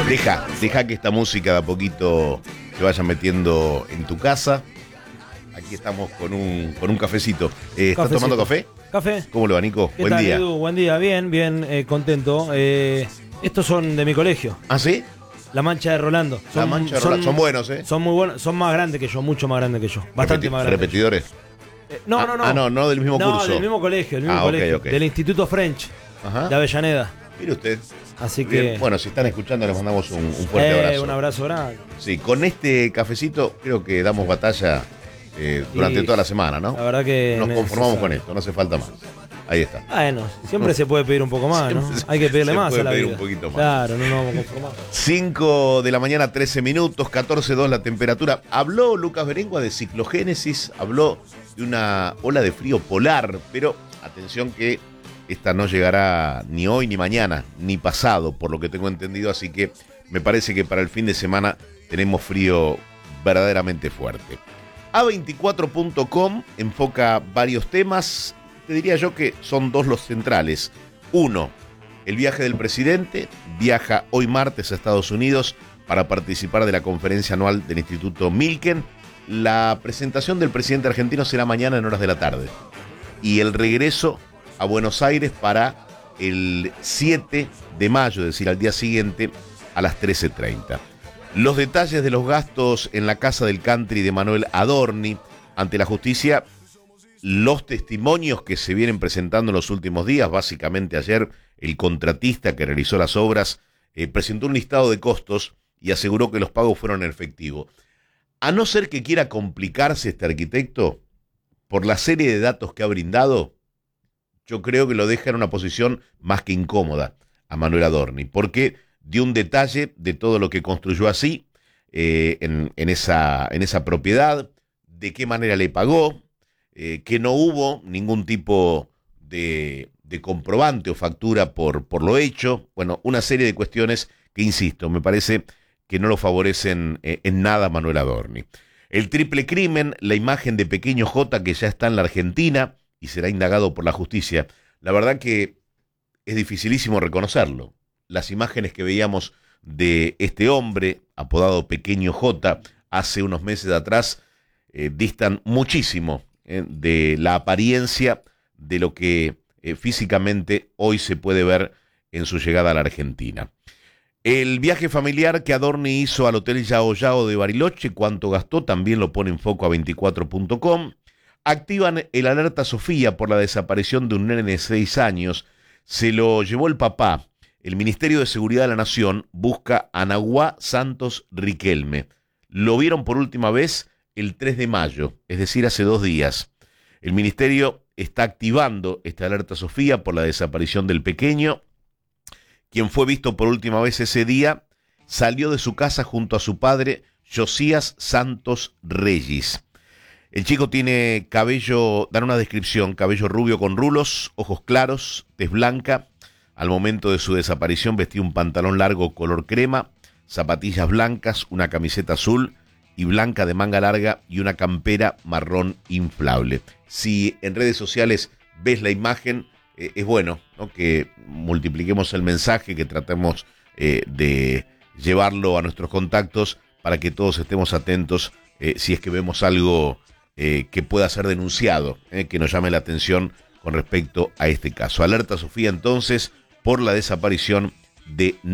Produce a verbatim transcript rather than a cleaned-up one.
Deja, deja que esta música de a poquito se vaya metiendo en tu casa. Aquí estamos con un, con un cafecito. Eh, ¿Estás Cafecito. tomando café? Café. ¿Cómo le va, Nico? ¿Qué Buen tal, día. Edu? Buen día, bien, bien, eh, contento. Eh, estos son de mi colegio, ¿Ah, sí? La Mancha de Rolando. La Mancha de Rolando. Son buenos, ¿eh? Son muy buenos, son más grandes que yo, mucho más grandes que yo. Bastante Repeti- más grandes. ¿Repetidores? Eh, no, Ah, no, no. ah, no, no del mismo No, curso. del mismo colegio, del mismo Ah, ok, colegio. ok. Del Instituto French Ajá. de Avellaneda. Mire usted. Así Bien. que. Bueno, si están escuchando, les mandamos un, un fuerte eh, abrazo. Un abrazo grande. Sí, con este cafecito creo que damos batalla eh, durante Y toda la semana, ¿no? La verdad que. Nos conformamos necesario. con esto, no hace falta más. Ahí está. Bueno, siempre se puede pedir un poco más, ¿no? Siempre se- Hay que pedirle se más puede a la pedir vida. un poquito más. Claro, no nos vamos a conformar. cinco de la mañana, trece minutos, catorce dos la temperatura. Habló Lucas Berengua de ciclogénesis, habló de una ola de frío polar, pero atención que esta no llegará ni hoy, ni mañana, ni pasado, por lo que tengo entendido, así que me parece que para el fin de semana tenemos frío verdaderamente fuerte. A veinticuatro punto com enfoca varios temas, te diría yo que son dos los centrales. Uno, el viaje del presidente, viaja hoy martes a Estados Unidos para participar de la conferencia anual del Instituto Milken. La presentación del presidente argentino será mañana en horas de la tarde. Y el regreso a Buenos Aires para el siete de mayo, es decir, al día siguiente a las trece treinta. Los detalles de los gastos en la casa del country de Manuel Adorni ante la justicia, los testimonios que se vienen presentando en los últimos días. Básicamente ayer el contratista que realizó las obras eh, presentó un listado de costos y aseguró que los pagos fueron en efectivo. A no ser que quiera complicarse este arquitecto, por la serie de datos que ha brindado, yo creo que lo deja en una posición más que incómoda a Manuel Adorni, porque dio un detalle de todo lo que construyó así, eh, en, en, esa, en esa propiedad, de qué manera le pagó, eh, que no hubo ningún tipo de, de comprobante o factura por, por lo hecho. Bueno, una serie de cuestiones que, insisto, me parece que no lo favorecen eh, en nada a Manuel Adorni. El triple crimen, la imagen de Pequeño J que ya está en la Argentina y será indagado por la justicia. La verdad que es dificilísimo reconocerlo. Las imágenes que veíamos de este hombre, apodado Pequeño J, hace unos meses atrás, eh, distan muchísimo eh, de la apariencia de lo que eh, físicamente hoy se puede ver en su llegada a la Argentina. El viaje familiar que Adorni hizo al Hotel Yao Yao de Bariloche, cuánto gastó, también lo pone en foco a veinticuatro punto com. Activan el alerta Sofía por la desaparición de un nene de seis años. Se lo llevó el papá. El Ministerio de Seguridad de la Nación busca a Nahuá Santos Riquelme. Lo vieron por última vez el tres de mayo, es decir, hace dos días. El Ministerio está activando esta alerta Sofía por la desaparición del pequeño. Quien fue visto por última vez ese día salió de su casa junto a su padre, Josías Santos Reyes. El chico tiene cabello, dan una descripción, cabello rubio con rulos, ojos claros, tez blanca. Al momento de su desaparición vestía un pantalón largo color crema, zapatillas blancas, una camiseta azul y blanca de manga larga y una campera marrón inflable. Si en redes sociales ves la imagen, eh, es bueno, ¿no?, que multipliquemos el mensaje, que tratemos eh, de llevarlo a nuestros contactos para que todos estemos atentos eh, si es que vemos algo eh, que pueda ser denunciado, eh, que nos llame la atención con respecto a este caso. Alerta Sofía entonces por la desaparición de